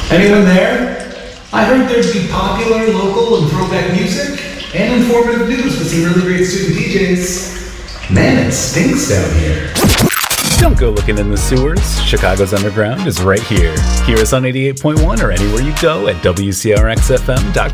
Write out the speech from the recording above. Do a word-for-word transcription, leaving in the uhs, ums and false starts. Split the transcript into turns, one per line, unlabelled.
Anyone there? I heard there'd be popular, local, and throwback music, and informative news with some really great student D Js. Man, it stinks down here.
Don't go looking in the sewers. Chicago's Underground is right here. Hear us on eighty-eight point one or anywhere you go at W C R X F M dot